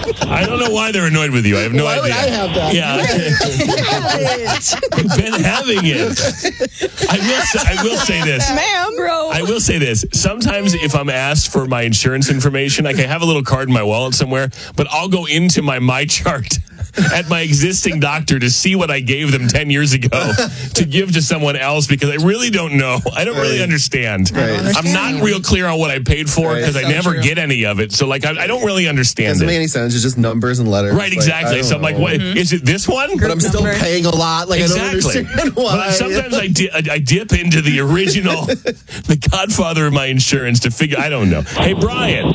I don't know why they're annoyed with you. I have no Why idea. would I have that? Yeah. You've been having it. I will say this. Ma'am, bro. I will say this. Sometimes if I'm asked for my insurance information, like I have a little card in my wallet somewhere, but I'll go into my chart at my existing doctor to see what I gave them 10 years ago to give to someone else because I really don't know. I don't really understand. I'm not real clear on what I paid for because I never get any of it. So, like, I don't really understand Doesn't it. make any sense. It's just numbers and letters. Right, exactly. So I'm like, what, is it this one? But I'm still paying a lot. Like, Exactly. I don't understand why. But sometimes I dip into the original, the godfather of my insurance to figure, I don't know. Hey, Brian.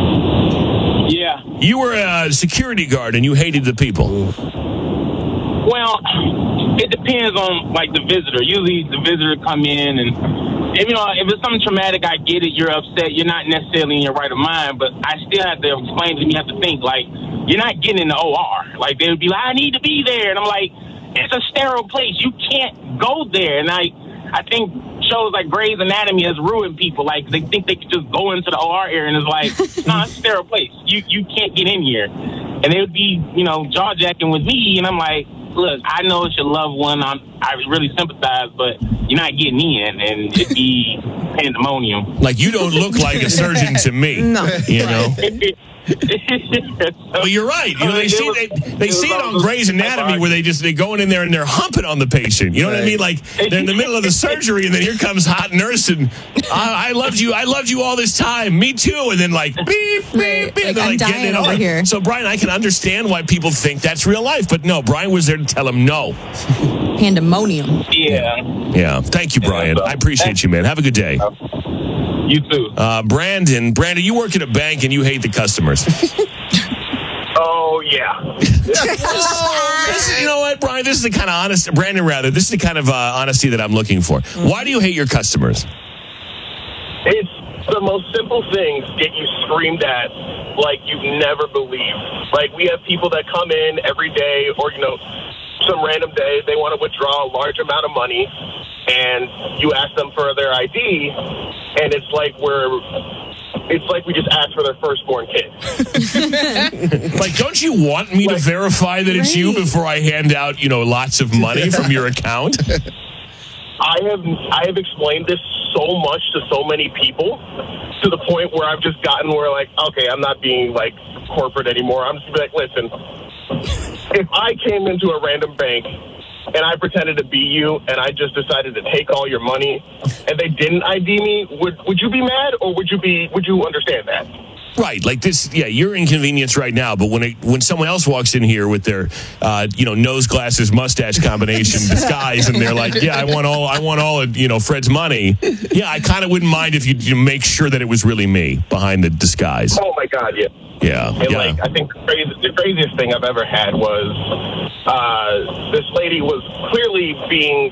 Yeah. You were a security guard and you hated the people. Well, it depends on, like, the visitor. Usually the visitor come in and, if it's something traumatic, I get it. You're upset. You're not necessarily in your right of mind, but I still have to explain to them. You have to think, like, you're not getting in the OR. Like, they would be like, I need to be there. And I'm like, it's a sterile place. You can't go there. And I think shows like Grey's Anatomy has ruined people. Like, they think they could just go into the OR area and it's like, no, it's a sterile place. You can't get in here. And they would be, jaw-jacking with me. And I'm like, look, I know it's your loved one. I really sympathize, but you're not getting in, and it'd be pandemonium. Like, you don't look like a surgeon to me. No. You know? Well, you're right. They see it on Grey's Anatomy where they go in there and they're humping on the patient. You know what I mean? Like, they're in the middle of the surgery and then here comes hot nurse and I loved you all this time. Me too. And then like beep beep beep. Like, They're I'm dying getting it over on. here. So Brian, I can understand why people think that's real life, but no, Brian was there to tell him no. Pandemonium. Yeah. Yeah. Thank you, Brian. I appreciate you, man. Have a good day. You too. Brandon, you work at a bank and you hate the customers. Oh, yeah. You know what, Brian? This is the kind of this is the kind of honesty that I'm looking for. Why do you hate your customers? It's the most simple things get you screamed at like you've never believed. Like, we have people that come in every day or, some random day, they want to withdraw a large amount of money, and you ask them for their ID, and it's like we just asked for their firstborn kid. Like, don't you want me to verify that it's you before I hand out, lots of money from your account? I have explained this so much to so many people to the point where I've just gotten where, like, okay, I'm not being, like, corporate anymore. I'm just like, listen, if I came into a random bank and I pretended to be you and I just decided to take all your money and they didn't ID me, would you be mad or would you understand that? Right, like this. Yeah, you're inconvenienced right now, but when someone else walks in here with their, nose glasses, mustache combination disguise, and they're like, "Yeah, I want all of Fred's money." Yeah, I kind of wouldn't mind if you make sure that it was really me behind the disguise. Oh my God, yeah. Yeah, and like, I think the craziest thing I've ever had was this lady was clearly being,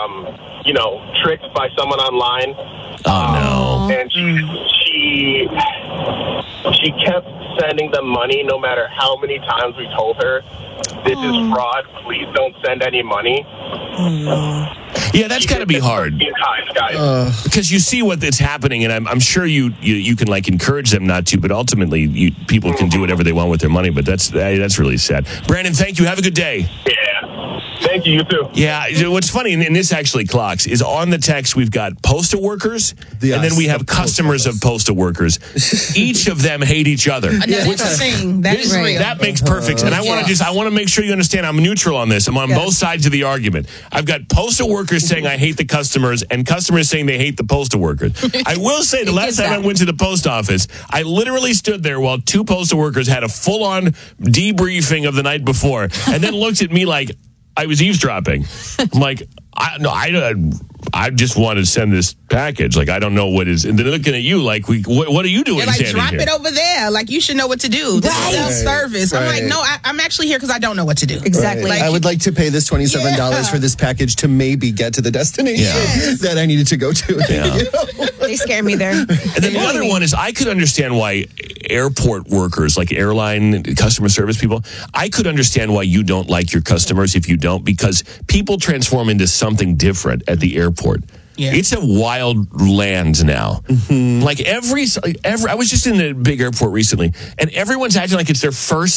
tricked by someone online. Oh no! And she kept sending them money no matter how many times we told her, this is fraud, please don't send any money. Yeah, that's got to be hard. Because you see what's happening, and I'm sure you can, like, encourage them not to, but ultimately people can do whatever they want with their money, but that's really sad. Brandon, thank you. Have a good day. Yeah. Thank you, you too. Yeah, what's funny, and this actually clocks, is on the text we've got postal workers, and then we have customers of postal workers. Each of them hate each other. That's a thing. That is real. That makes perfect sense. And I want to make sure you understand I'm neutral on this. I'm on both sides of the argument. I've got postal workers saying I hate the customers and customers saying they hate the postal workers. I will say the last time I went to the post office, I literally stood there while two postal workers had a full-on debriefing of the night before and then looked at me like I was eavesdropping. I'm like, I just want to send this package. Like, I don't know what is. And they're looking at you like, what are you doing? They're like, drop here? it over there. Like, you should know what to do. This is self-service. I'm like, no, I'm actually here because I don't know what to do. Exactly. Right. Like, I would like to pay this $27 for this package to maybe get to the destination that I needed to go to. Yeah. They scare me there. And then the other one is I could understand why airport workers, like airline customer service people, I could understand why you don't like your customers if you don't, because people transform into something different at the airport. Yeah. It's a wild land now. Mm-hmm. Like every, I was just in a big airport recently, and everyone's acting like it's their first